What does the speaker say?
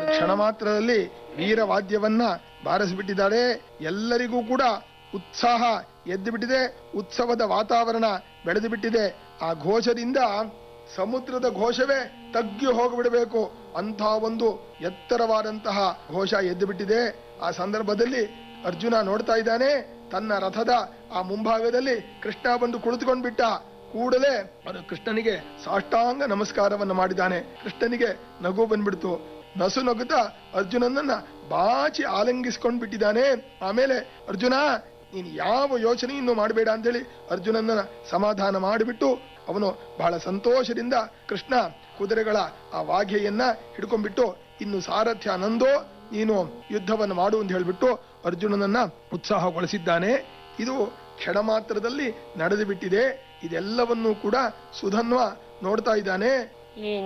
ಕ್ಷಣ ಮಾತ್ರದಲ್ಲಿ ವೀರವಾದ್ಯವನ್ನ ಬಾರಿಸಿಬಿಟ್ಟಿದ್ದಾರೆ. ಎಲ್ಲರಿಗೂ ಕೂಡ ಉತ್ಸಾಹ ಎದ್ದು ಬಿಟ್ಟಿದೆ, ಉತ್ಸವದ ವಾತಾವರಣ ಬೆಳೆದು ಬಿಟ್ಟಿದೆ. ಆ ಘೋಷದಿಂದ ಸಮುದ್ರದ ಘೋಷವೇ ತಗ್ಗಿ ಹೋಗಿಬಿಡಬೇಕು ಅಂತ ಒಂದು ಎತ್ತರವಾದಂತಹ ಘೋಷ ಎದ್ದು ಬಿಟ್ಟಿದೆ. ಆ ಸಂದರ್ಭದಲ್ಲಿ ಅರ್ಜುನ ನೋಡ್ತಾ ಇದ್ದಾನೆ, ತನ್ನ ರಥದ ಆ ಮುಂಭಾಗದಲ್ಲಿ ಕೃಷ್ಣ ಬಂದು ಕುಳಿತುಕೊಂಡ್ಬಿಟ್ಟ. ಕೂಡಲೇ ಅವನು ಕೃಷ್ಣನಿಗೆ ಸಾಷ್ಟಾಂಗ ನಮಸ್ಕಾರವನ್ನು ಮಾಡಿದ್ದಾನೆ. ಕೃಷ್ಣನಿಗೆ ನಗು ಬಂದ್ಬಿಡ್ತು. ನಸು ನಗುತ್ತಾ ಅರ್ಜುನನನ್ನ ಬಾಚಿ ಆಲಂಗಿಸ್ಕೊಂಡ್ ಬಿಟ್ಟಿದ್ದಾನೆ. ಆಮೇಲೆ ಅರ್ಜುನ, ನೀನು ಯಾವ ಯೋಚನೆಯನ್ನು ಮಾಡಬೇಡ ಅಂತೇಳಿ ಅರ್ಜುನನ್ನ ಸಮಾಧಾನ ಮಾಡಿಬಿಟ್ಟು ಅವನು ಬಹಳ ಸಂತೋಷದಿಂದ ಕೃಷ್ಣ ಕುದುರೆಗಳ ಆ ವಾಘೆಯನ್ನ ಹಿಡ್ಕೊಂಡ್ಬಿಟ್ಟು, ಇನ್ನು ಸಾರಥ್ಯ ನಂದೋ, ನೀನು ಯುದ್ಧವನ್ನು ಮಾಡು ಅಂತ ಹೇಳ್ಬಿಟ್ಟು ಅರ್ಜುನನನ್ನ ಉತ್ಸಾಹಗೊಳಿಸಿದ್ದಾನೆ. ಇದು ಕ್ಷಣ ಮಾತ್ರದಲ್ಲಿ ನಡೆದು ಬಿಟ್ಟಿದೆ. ಇದೆಲ್ಲವನ್ನೂ ಕೂಡ ಸುಧನ್ವ ನೋಡ್ತಾ ಇದ್ದಾನೆ.